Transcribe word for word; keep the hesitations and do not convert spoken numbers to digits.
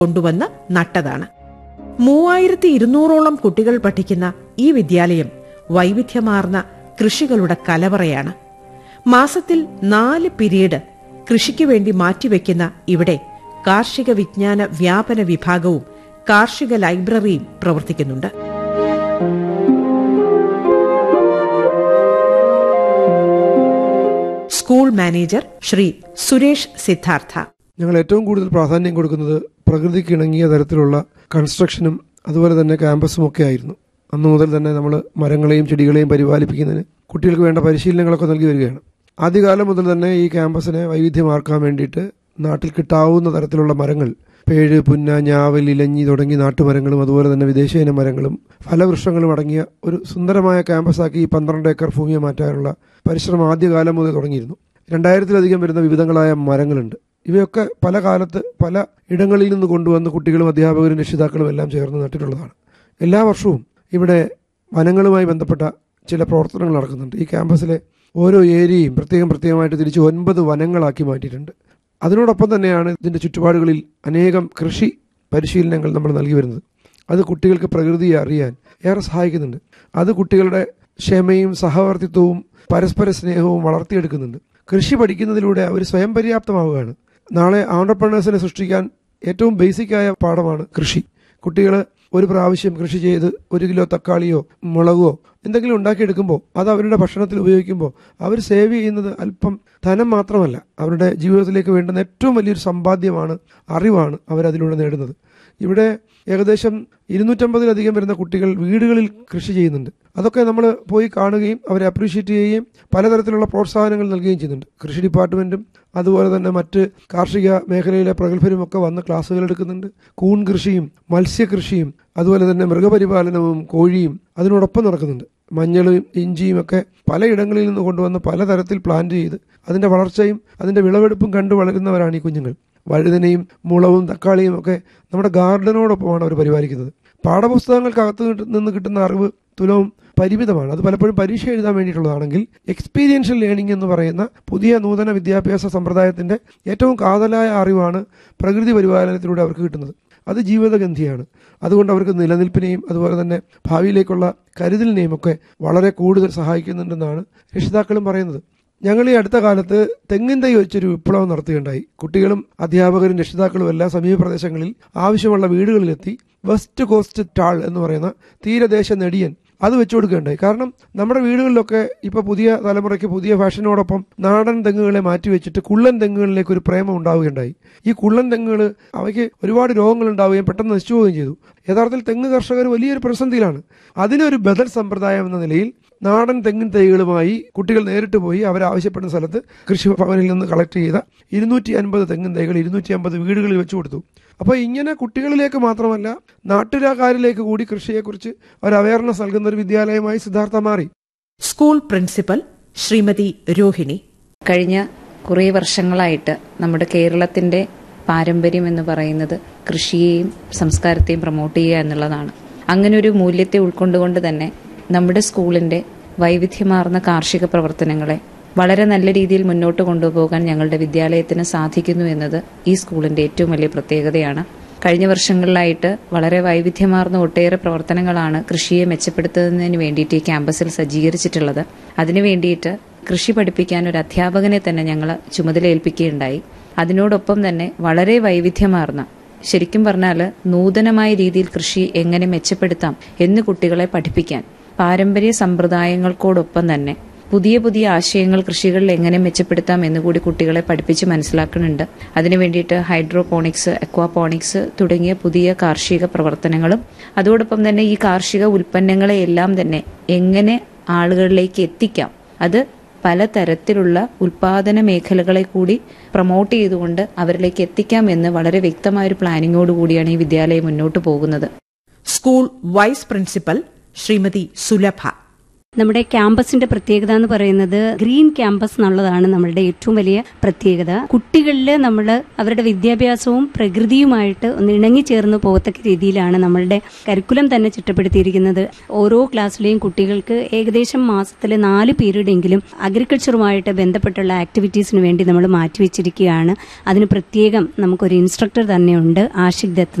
കൊണ്ടുവന്ന് നട്ടതാണ്. മൂവായിരത്തി ഇരുന്നൂറോളം കുട്ടികൾ പഠിക്കുന്ന ഈ വിദ്യാലയം വൈവിധ്യമാർന്ന കൃഷികളുടെ കലവറയാണ്. മാസത്തിൽ നാല് പിരീഡ് കൃഷിക്ക് വേണ്ടി മാറ്റിവെക്കുന്ന ഇവിടെ കാർഷിക വിജ്ഞാന വ്യാപന വിഭാഗവും കാർഷിക ലൈബ്രറിയും പ്രവർത്തിക്കുന്നുണ്ട്. സ്കൂൾ മാനേജർ ശ്രീ സുരേഷ് സിദ്ധാർത്ഥ: ഞങ്ങൾ ഏറ്റവും കൂടുതൽ പ്രാധാന്യം കൊടുക്കുന്നത് പ്രകൃതിക്ക് ഇണങ്ങിയ തരത്തിലുള്ള കൺസ്ട്രക്ഷനും അതുപോലെ തന്നെ ക്യാമ്പസും ഒക്കെ ആയിരുന്നു. അന്നു മുതൽ തന്നെ നമ്മൾ മരങ്ങളെയും ചെടികളെയും പരിപാലിപ്പിക്കുന്നതിന് കുട്ടികൾക്ക് വേണ്ട പരിശീലനങ്ങളൊക്കെ നൽകി വരികയാണ്. ആദ്യകാലം മുതൽ തന്നെ ഈ ക്യാമ്പസിനെ വൈവിധ്യമാർക്കാൻ വേണ്ടിയിട്ട് നാട്ടിൽ കിട്ടാവുന്ന തരത്തിലുള്ള മരങ്ങൾ, പേഴ്, പുന്ന, ഞാവൽ, ഇലഞ്ഞി തുടങ്ങി നാട്ടുമരങ്ങളും അതുപോലെ തന്നെ വിദേശീയ മരങ്ങളും ഫലവൃക്ഷങ്ങളും അടങ്ങിയ ഒരു സുന്ദരമായ ക്യാമ്പസാക്കി ഈ പന്ത്രണ്ട് ഏക്കർ ഭൂമിയെ മാറ്റാനുള്ള പരിശ്രമം ആദ്യകാലം മുതൽ തുടങ്ങിയിരുന്നു. രണ്ടായിരത്തിലധികം വരുന്ന വിവിധങ്ങളായ മരങ്ങളുണ്ട്. ഇവയൊക്കെ പല കാലത്ത് പല ഇടങ്ങളിൽ നിന്ന് കൊണ്ടുവന്ന് കുട്ടികളും അധ്യാപകരും രക്ഷിതാക്കളും എല്ലാം ചേർന്ന് നട്ടിട്ടുള്ളതാണ്. എല്ലാ വർഷവും ഇവിടെ വനങ്ങളുമായി ബന്ധപ്പെട്ട ചില പ്രവർത്തനങ്ങൾ നടക്കുന്നുണ്ട്. ഈ ക്യാമ്പസിലെ ഓരോ ഏരിയയും പ്രത്യേകം പ്രത്യേകമായിട്ട് തിരിച്ച് ഒൻപത് വനങ്ങളാക്കി മാറ്റിയിട്ടുണ്ട്. അതിനോടൊപ്പം തന്നെയാണ് ഇതിൻ്റെ ചുറ്റുപാടുകളിൽ അനേകം കൃഷി പരിശീലനങ്ങൾ നമ്മൾ നൽകി വരുന്നത്. അത് കുട്ടികൾക്ക് പ്രകൃതിയെ അറിയാൻ ഏറെ സഹായിക്കുന്നുണ്ട്. അത് കുട്ടികളുടെ ക്ഷമയും സഹവർത്തിത്വവും പരസ്പര സ്നേഹവും വളർത്തിയെടുക്കുന്നുണ്ട്. കൃഷി പഠിക്കുന്നതിലൂടെ അവർ സ്വയം പര്യാപ്തമാവുകയാണ്. നാളെ ഓൺട്രപ്രണേഴ്സിനെ സൃഷ്ടിക്കാൻ ഏറ്റവും ബേസിക്കായ പാഠമാണ് കൃഷി. കുട്ടികൾ ഒരു പ്രാവശ്യം കൃഷി ചെയ്ത് ഒരു കിലോ തക്കാളിയോ മുളകോ എന്തെങ്കിലും ഉണ്ടാക്കിയെടുക്കുമ്പോൾ അത് അവരുടെ ഭക്ഷണത്തിൽ ഉപയോഗിക്കുമ്പോൾ അവർ സേവ് ചെയ്യുന്നത് അല്പം ധനം മാത്രമല്ല, അവരുടെ ജീവിതത്തിലേക്ക് വേണ്ടുന്ന ഏറ്റവും വലിയൊരു സമ്പാദ്യമാണ്, അറിവാണ് അവരതിലൂടെ നേടുന്നത്. ഇവിടെ ഏകദേശം ഇരുന്നൂറ്റമ്പതിലധികം വരുന്ന കുട്ടികൾ വീടുകളിൽ കൃഷി ചെയ്യുന്നുണ്ട്. അതൊക്കെ നമ്മൾ പോയി കാണുകയും അവരെ അപ്രീഷിയേറ്റ് ചെയ്യുകയും പലതരത്തിലുള്ള പ്രോത്സാഹനങ്ങൾ നൽകുകയും ചെയ്യുന്നുണ്ട്. കൃഷി ഡിപ്പാർട്ട്മെൻറ്റും അതുപോലെ തന്നെ മറ്റ് കാർഷിക മേഖലയിലെ പ്രഗത്ഭരുമൊക്കെ വന്ന് ക്ലാസ്സുകൾ എടുക്കുന്നുണ്ട്. കൂൺ കൃഷിയും മത്സ്യകൃഷിയും അതുപോലെ തന്നെ മൃഗപരിപാലനവും കോഴിയും അതിനോടൊപ്പം നടക്കുന്നുണ്ട്. മഞ്ഞളും ഇഞ്ചിയും ഒക്കെ പലയിടങ്ങളിൽ നിന്ന് കൊണ്ടുവന്ന് പലതരത്തിൽ പ്ലാന്റ് ചെയ്ത് അതിൻ്റെ വളർച്ചയും അതിൻ്റെ വിളവെടുപ്പും കണ്ടു വളരുന്നവരാണ് ഈ കുഞ്ഞുങ്ങൾ. വഴുതനയും മുളവും തക്കാളിയും ഒക്കെ നമ്മുടെ ഗാർഡനോടൊപ്പമാണ് അവർ പരിപാലിക്കുന്നത്. പാഠപുസ്തകങ്ങൾക്കകത്ത് നിന്ന് കിട്ടുന്ന അറിവ് തുലവും പരിമിതമാണ്. അത് പലപ്പോഴും പരീക്ഷ എഴുതാൻ വേണ്ടിയിട്ടുള്ളതാണെങ്കിൽ എക്സ്പീരിയൻഷ്യൽ ലേണിംഗ് എന്ന് പറയുന്ന പുതിയ നൂതന വിദ്യാഭ്യാസ സമ്പ്രദായത്തിൻ്റെ ഏറ്റവും കാതലായ അറിവാണ് പ്രകൃതി പരിപാലനത്തിലൂടെ അവർക്ക് കിട്ടുന്നത്. അത് ജീവിതഗന്ധിയാണ്. അതുകൊണ്ട് അവർക്ക് നിലനിൽപ്പിനെയും അതുപോലെ തന്നെ ഭാവിയിലേക്കുള്ള കരുതലിനെയും ഒക്കെ വളരെ കൂടുതൽ സഹായിക്കുന്നുണ്ടെന്നാണ് രക്ഷിതാക്കളും പറയുന്നത്. ഞങ്ങൾ ഈ അടുത്ത കാലത്ത് തെങ്ങിൻ തൈ വെച്ചൊരു വിപ്ലവം നടത്തുകയുണ്ടായി. കുട്ടികളും അധ്യാപകരും രക്ഷിതാക്കളും എല്ലാ സമീപ പ്രദേശങ്ങളിൽ ആവശ്യമുള്ള വീടുകളിലെത്തി വെസ്റ്റ് കോസ്റ്റ് ടാൾ എന്ന് പറയുന്ന തീരദേശ നെടിയൻ അത് വെച്ചു കൊടുക്കുകയുണ്ടായി. കാരണം നമ്മുടെ വീടുകളിലൊക്കെ ഇപ്പോൾ പുതിയ തലമുറയ്ക്ക് പുതിയ ഫാഷനോടൊപ്പം നാടൻ തെങ്ങുകളെ മാറ്റിവെച്ചിട്ട് കുള്ളൻ തെങ്ങുകളിലേക്ക് ഒരു പ്രേമം ഉണ്ടാവുകയുണ്ടായി. ഈ കുള്ളൻ തെങ്ങുകൾ അവയ്ക്ക് ഒരുപാട് രോഗങ്ങൾ ഉണ്ടാവുകയും പെട്ടെന്ന് നശിച്ചു പോവുകയും ചെയ്തു. യഥാർത്ഥത്തിൽ തെങ്ങ് കർഷകർ വലിയൊരു പ്രതിസന്ധിയിലാണ്. അതിനൊരു ബദൽ സമ്പ്രദായം എന്ന നിലയിൽ നാടൻ തെങ്ങിൻ തൈകളുമായി കുട്ടികൾ നേരിട്ട് പോയി അവരാവശ്യപ്പെടുന്ന സ്ഥലത്ത് കൃഷിഭവനിൽ നിന്ന് കളക്ട് ചെയ്ത ഇരുന്നൂറ്റി അൻപത് തെങ്ങിൻ തൈകൾ ഇരുന്നൂറ്റി അമ്പത് വീടുകളിൽ വെച്ചു കൊടുത്തു. അപ്പോൾ ഇങ്ങനെ കുട്ടികളിലേക്ക് മാത്രമല്ല നാട്ടുകാരിലേക്ക് കൂടി കൃഷിയെക്കുറിച്ച് ഒരു അവയർനെസ് നൽകുന്ന ഒരു വിദ്യാലയമായി സിദ്ധാർത്ഥ മാറി. സ്കൂൾ പ്രിൻസിപ്പൽ ശ്രീമതി രോഹിണി: കഴിഞ്ഞ കുറേ വർഷങ്ങളായിട്ട് നമ്മുടെ കേരളത്തിന്റെ പാരമ്പര്യം എന്ന് പറയുന്നത് കൃഷിയെയും സംസ്കാരത്തെയും പ്രൊമോട്ട് ചെയ്യുക എന്നുള്ളതാണ്. അങ്ങനെ ഒരു മൂല്യത്തെ ഉൾക്കൊണ്ടുകൊണ്ട് തന്നെ നമ്മുടെ സ്കൂളിന്റെ വൈവിധ്യമാർന്ന കാർഷിക പ്രവർത്തനങ്ങളെ വളരെ നല്ല രീതിയിൽ മുന്നോട്ട് കൊണ്ടുപോകാൻ ഞങ്ങളുടെ വിദ്യാലയത്തിന് സാധിക്കുന്നു എന്നത് ഈ സ്കൂളിന്റെ ഏറ്റവും വലിയ പ്രത്യേകതയാണ്. കഴിഞ്ഞ വർഷങ്ങളിലായിട്ട് വളരെ വൈവിധ്യമാർന്ന ഒട്ടേറെ പ്രവർത്തനങ്ങളാണ് കൃഷിയെ മെച്ചപ്പെടുത്തുന്നതിന് വേണ്ടിയിട്ട് ഈ ക്യാമ്പസിൽ സജ്ജീകരിച്ചിട്ടുള്ളത്. അതിനു വേണ്ടിയിട്ട് കൃഷി പഠിപ്പിക്കാൻ ഒരു അധ്യാപകനെ തന്നെ ഞങ്ങൾ ചുമതലയേൽപ്പിക്കുകയുണ്ടായി. അതിനോടൊപ്പം തന്നെ വളരെ വൈവിധ്യമാർന്ന, ശരിക്കും പറഞ്ഞാൽ നൂതനമായ രീതിയിൽ കൃഷി എങ്ങനെ മെച്ചപ്പെടുത്താം എന്ന് കുട്ടികളെ പഠിപ്പിക്കാൻ പാരമ്പര്യ സമ്പ്രദായങ്ങൾക്കോടൊപ്പം തന്നെ പുതിയ പുതിയ ആശയങ്ങൾ കൃഷികളിൽ എങ്ങനെ മെച്ചപ്പെടുത്താം എന്നുകൂടി കുട്ടികളെ പഠിപ്പിച്ച് മനസ്സിലാക്കുന്നുണ്ട്. അതിനു വേണ്ടിയിട്ട് ഹൈഡ്രോപോണിക്സ്, അക്വാപോണിക്സ് തുടങ്ങിയ പുതിയ കാർഷിക പ്രവർത്തനങ്ങളും അതോടൊപ്പം തന്നെ ഈ കാർഷിക ഉൽപ്പന്നങ്ങളെ എല്ലാം തന്നെ എങ്ങനെ ആളുകളിലേക്ക് എത്തിക്കാം, അത് പലതരത്തിലുള്ള ഉൽപാദന മേഖലകളെ കൂടി പ്രൊമോട്ട് ചെയ്തുകൊണ്ട് അവരിലേക്ക് എത്തിക്കാം എന്ന് വളരെ വ്യക്തമായ ഒരു പ്ലാനിങ്ങോടുകൂടിയാണ് ഈ വിദ്യാലയം മുന്നോട്ട് പോകുന്നത്. സ്കൂൾ വൈസ് പ്രിൻസിപ്പൽ ശ്രീമതി സുലഭ: നമ്മുടെ ക്യാമ്പസിന്റെ പ്രത്യേകത എന്ന് പറയുന്നത് ഗ്രീൻ ക്യാമ്പസ് എന്നുള്ളതാണ് നമ്മളുടെ ഏറ്റവും വലിയ പ്രത്യേകത. കുട്ടികളിൽ നമ്മൾ അവരുടെ വിദ്യാഭ്യാസവും പ്രകൃതിയുമായിട്ട് ഒന്ന് ഇണങ്ങിച്ചേർന്ന് പോകത്തക്ക രീതിയിലാണ് നമ്മളുടെ കരിക്കുലം തന്നെ ചിട്ടപ്പെടുത്തിയിരിക്കുന്നത്. ഓരോ ക്ലാസ്സിലെയും കുട്ടികൾക്ക് ഏകദേശം മാസത്തിൽ നാല് പീരീഡ് എങ്കിലും അഗ്രികൾച്ചറുമായിട്ട് ബന്ധപ്പെട്ടുള്ള ആക്ടിവിറ്റീസിന് വേണ്ടി നമ്മൾ മാറ്റിവെച്ചിരിക്കുകയാണ്. അതിന് പ്രത്യേകം നമുക്കൊരു ഇൻസ്ട്രക്ടർ തന്നെയുണ്ട്, ആഷിഖ് ദത്ത്